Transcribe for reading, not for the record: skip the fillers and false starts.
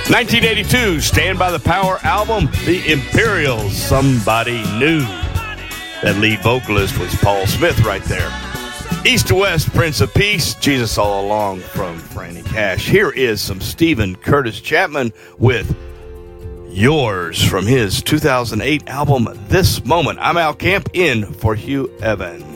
1982, Stand by the Power album, The Imperials, Somebody New. That lead vocalist was Paul Smith right there. East to West, Prince of Peace, Jesus All Along from Franny Cash. Here is some Stephen Curtis Chapman with Yours from his 2008 album, This Moment. I'm Al Camp in for Hugh Evans.